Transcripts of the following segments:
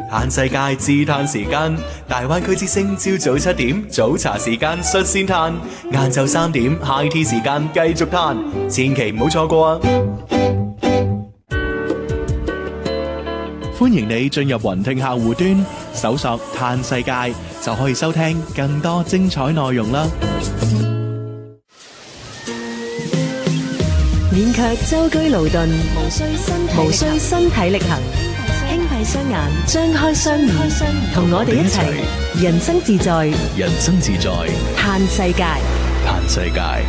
嘆世界自嘆時間，大灣區之聲朝早7點早茶時間率先嘆，晏晝3點 High Tea 時間繼續嘆，千祈唔好錯過啊！歡迎你進入雲聽客戶端，搜索嘆世界就可以收聽更多精彩內容啦。 免卻舟車勞頓，無需身體力行，輕閉雙眼，張開雙耳，同我哋一齊人生自在， 人生自在， 嘆世界， 嘆世界。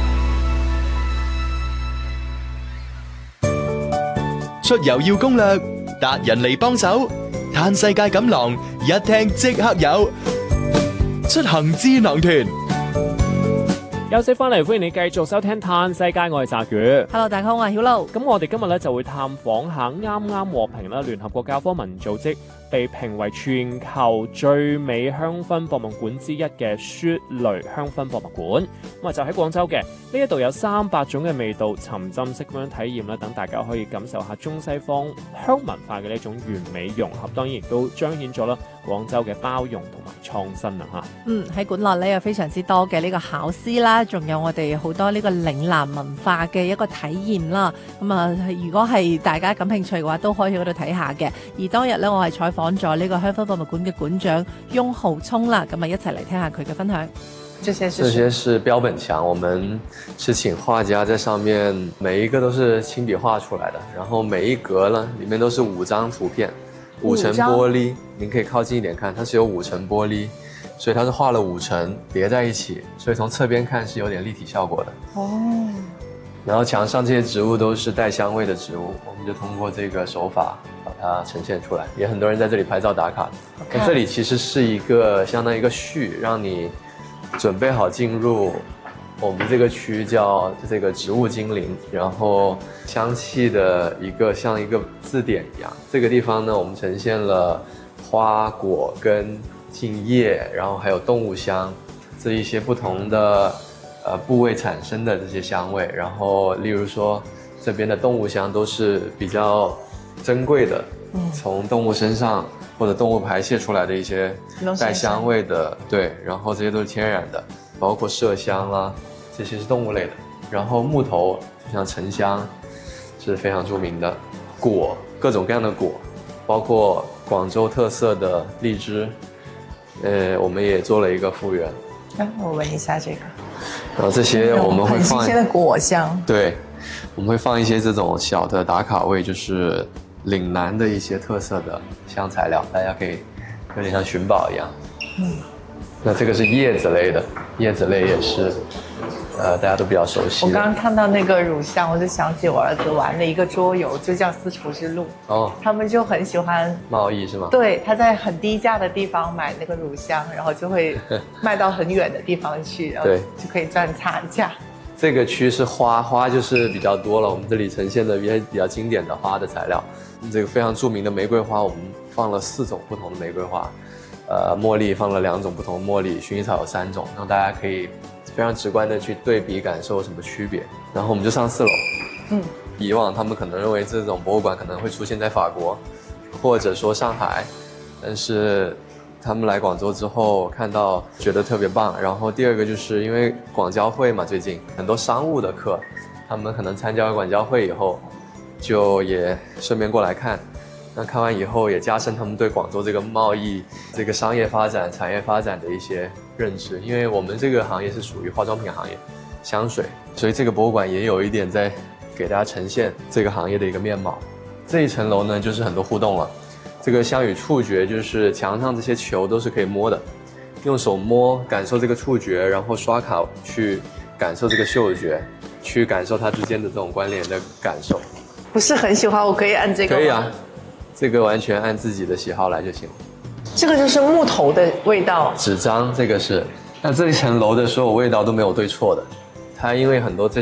出遊要攻略，達人嚟幫手，嘆世界錦囊一聽即刻有，出行智囊團。 休息翻嚟，歡迎你繼續收聽《嘆世界》，我係澤宇。 Hello， 大家好，我係曉露。 咁我哋今日咧就會探訪下啱啱獲評啦，聯合國教科文組織被評為全球最美香薰博物館之一嘅雪雷香薰博物館。咁啊就喺廣州嘅呢一度有300種嘅味道，沉浸式咁樣體驗啦，等大家可以感受下中西方香文化嘅呢一種完美融合，當然亦都彰顯咗啦廣州嘅包容同埋創新啊吓。 喺館內咧有非常之多嘅呢個考試啦，仲有我哋好多呢個嶺南文化嘅一個體驗啦。咁啊，如果係大家感興趣嘅話，都可以去嗰度睇下嘅。而當日咧，我係採訪咗呢個香薰博物館嘅館長翁浩聰啦，咁啊一齊嚟聽下佢嘅分享。 這些是標本牆，我們是請畫家在上面，每一個都是親筆畫出來的，然後每一格呢，裡面都是5張圖片，5層玻璃，您可以靠近一點看，它是有5層玻璃，所以它是畫了5層疊在一起，所以從側邊看是有點立體效果的。哦。然後牆上這些植物都是帶香味的植物，我們就通過這個手法把它呈現出來，也很多人在這裡拍照打卡。那這裡其實是一個相當於一個序，讓你準備好進入我們這個區叫這個植物精靈，然後香氣的一個像一個字典一樣。這個地方呢，我們呈現了花果根莖葉，然後還有動物香，這一些不同的部位產生的這些香味。然後例如說這邊的動物香都是比較珍貴的，從動物身上或者動物排泄出來的一些帶香味的，對，然後這些都是天然的，包括麝香啦，這些是動物類的。然後木頭就像沉香是非常著名的，果各種各樣的果，包括廣州特色的荔枝，我們也做了一個復原。 我聞一下這個， 然後這些我們會放很新鮮的果香， 對，我們會放一些這種小的打卡位，就是嶺南的一些特色的香材料，大家可以有點像尋寶一樣。那這個是葉子類的，葉子類也是，大家都比較熟悉的。 我剛剛看到那個乳香，我就想起我兒子玩了一個桌遊，就叫絲綢之路。哦，他們就很喜歡貿易是嗎？ 對，他在很低價的地方買那個乳香，然後就會賣到很遠的地方去，然後就可以賺差價。 這個區是花就是比較多了，我們這裡呈現的也比較經典的花的材料。這個非常著名的玫瑰花，我們放了4種不同的玫瑰花，茉莉放了2種不同的茉莉，薰衣草有3種，讓大家可以非常直觀的去對比感受有什麼區別。然後我們就上4樓。以往他們可能認為這種博物館可能會出現在法國，或者說上海，但是他們來廣州之後看到覺得特別棒。然後第二個就是因為廣交會嘛，最近很多商務的客，他們可能參加了廣交會以後，就也順便過來看。那看完以後也加深他們對廣州這個貿易、這個商業發展、產業發展的一些認知。因為我們這個行業是屬於化妝品行業，香水，所以這個博物館也有一點在給大家呈現這個行業的一個面貌。這一層樓呢，就是很多互動了。這個香與觸覺，就是牆上這些球都是可以摸的，用手摸感受這個觸覺，然後刷卡去感受這個嗅覺，去感受它之間的這種關聯的感受。 不是很喜歡，我可以按這個嗎？ 可以啊，這個完全按自己的喜好來就行了。 這個就是木頭的味道， 紙張這個是。那這一層樓的所有味道都沒有對錯的，它因為很多這